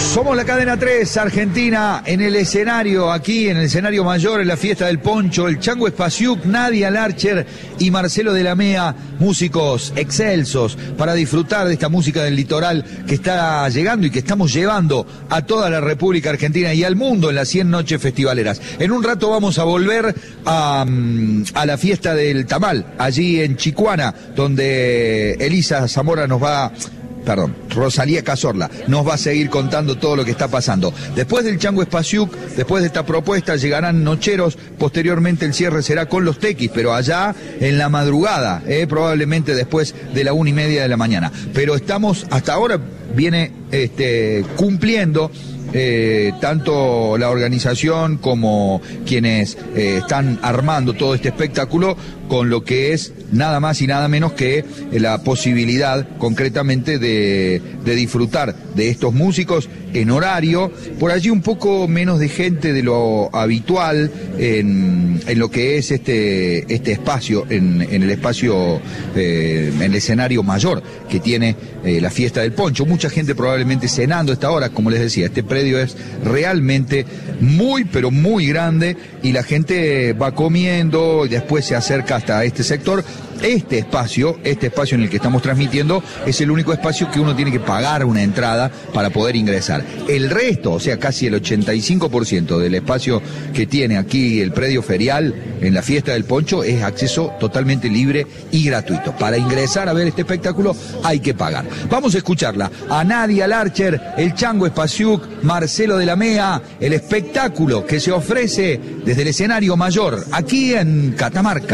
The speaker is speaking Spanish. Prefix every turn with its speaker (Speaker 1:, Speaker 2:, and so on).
Speaker 1: Somos la cadena 3, Argentina, en el escenario, aquí en el escenario mayor, en la fiesta del Poncho, el Chango Espasiuk, Nadia Larcher y Marcelo de la Mea, músicos excelsos, para disfrutar de esta música del litoral que está llegando y que estamos llevando a toda la República Argentina y al mundo en las 100 noches festivaleras. En un rato vamos a volver a la fiesta del tamal, allí en Chicuana, donde Elisa Zamora Rosalía Cazorla nos va a seguir contando todo lo que está pasando. Después del Chango Espasiuk, después de esta propuesta, llegarán Nocheros, posteriormente el cierre será con los Tequis, pero allá en la madrugada, probablemente después de la 1:30 de la mañana. Pero estamos, hasta ahora viene cumpliendo tanto la organización como quienes están armando todo este espectáculo con lo que es nada más y nada menos que la posibilidad concretamente de disfrutar de estos músicos en horario, por allí un poco menos de gente de lo habitual en lo que es este espacio, en el espacio, en el escenario mayor que tiene la fiesta del Poncho. Mucha gente probablemente cenando a esta hora, como les decía, este predio es realmente muy, pero muy grande y la gente va comiendo y después se acerca hasta este sector. Este espacio en el que estamos transmitiendo es el único espacio que uno tiene que pagar una entrada para poder ingresar. El resto, o sea, casi el 85% del espacio que tiene aquí el predio ferial en la fiesta del Poncho es acceso totalmente libre y gratuito. Para ingresar a ver este espectáculo hay que pagar. Vamos a escucharla a Nadia Larcher, el Chango Espasiuk, Marcelo de la Mea, el espectáculo que se ofrece desde el escenario mayor aquí en Catamarca.